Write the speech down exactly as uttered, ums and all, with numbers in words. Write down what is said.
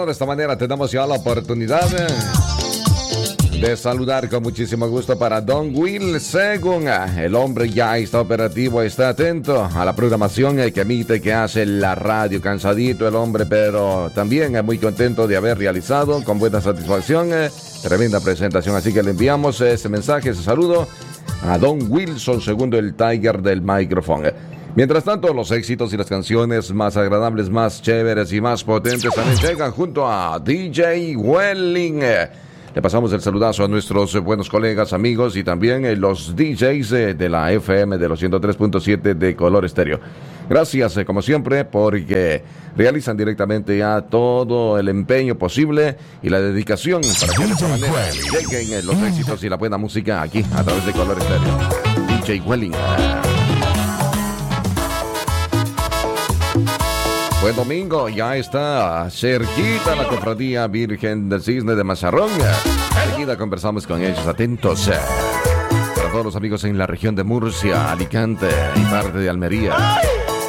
Bueno, de esta manera tenemos ya la oportunidad de saludar con muchísimo gusto para Don Will Según. El hombre ya está operativo, está atento a la programación que emite, que hace la radio. Cansadito el hombre, pero también muy contento de haber realizado con buena satisfacción tremenda presentación. Así que le enviamos ese mensaje, ese saludo a Don Wilson Segundo, el Tiger del micrófono. Mientras tanto, los éxitos y las canciones más agradables, más chéveres y más potentes también llegan junto a D J Welling. Le pasamos el saludazo a nuestros buenos colegas, amigos y también los D Js de la F M de los ciento tres punto siete de Color Estéreo. Gracias, como siempre, porque realizan directamente ya todo el empeño posible y la dedicación para que de esta manera lleguen los éxitos y la buena música aquí a través de Color Estéreo. D J Welling. Buen domingo, ya está cerquita la cofradía Virgen del Cisne de Mazarrón. Enseguida conversamos con ellos, atentos. Para todos los amigos en la región de Murcia, Alicante y parte de Almería.